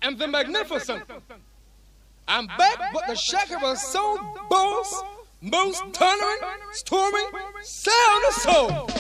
and the magnificent. I'm back, but the shaker was so boss, most thundering, storming, sound of soul.